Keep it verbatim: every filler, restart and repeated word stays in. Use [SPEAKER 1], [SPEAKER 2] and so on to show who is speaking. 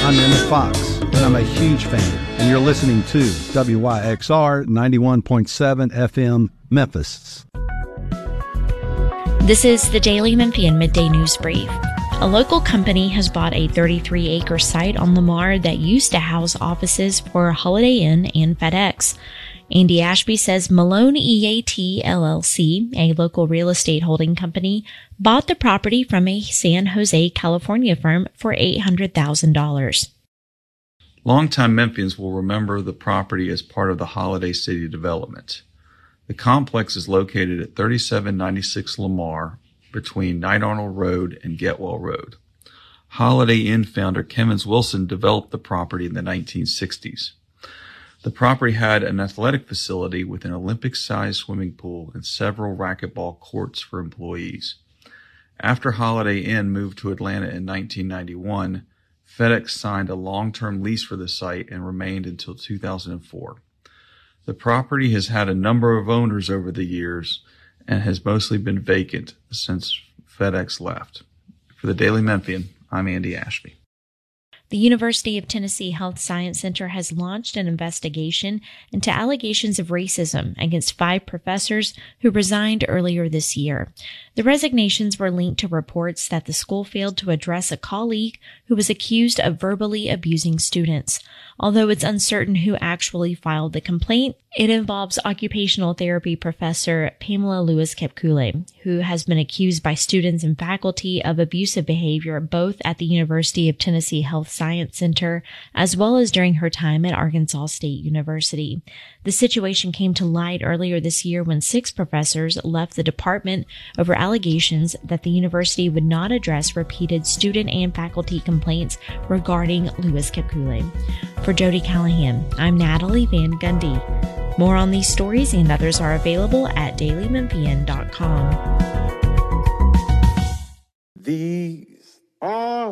[SPEAKER 1] I'm Emmett Fox, and I'm a huge fan. And you're listening to W Y X R ninety-one point seven F M Memphis.
[SPEAKER 2] This is the Daily Memphian Midday News Brief. A local company has bought a thirty-three acre site on Lamar that used to house offices for Holiday Inn and FedEx. Andy Ashby says Malone E A T L L C, a local real estate holding company, bought the property from a San Jose, California firm for eight hundred thousand dollars.
[SPEAKER 3] Longtime Memphians will remember the property as part of the Holiday City development. The complex is located at thirty-seven ninety-six Lamar, between Knight Arnold Road and Getwell Road. Holiday Inn founder Kemmons Wilson developed the property in the nineteen sixties. The property had an athletic facility with an Olympic-sized swimming pool and several racquetball courts for employees. After Holiday Inn moved to Atlanta in nineteen ninety-one, FedEx signed a long-term lease for the site and remained until two thousand four. The property has had a number of owners over the years and has mostly been vacant since FedEx left. For the Daily Memphian, I'm Andy Ashby.
[SPEAKER 2] The University of Tennessee Health Science Center has launched an investigation into allegations of racism against five professors who resigned earlier this year. The resignations were linked to reports that the school failed to address a colleague who was accused of verbally abusing students. Although it's uncertain who actually filed the complaint, it involves occupational therapy professor Pamela Lewis-Kepkule, who has been accused by students and faculty of abusive behavior both at the University of Tennessee Health Science Center as well as during her time at Arkansas State University. The situation came to light earlier this year when six professors left the department over allegations that the university would not address repeated student and faculty complaints regarding Lewis-Kepkule. For Jody Callahan, I'm Natalie Van Gundy. More on these stories and others are available at daily memphian dot com.
[SPEAKER 4] These are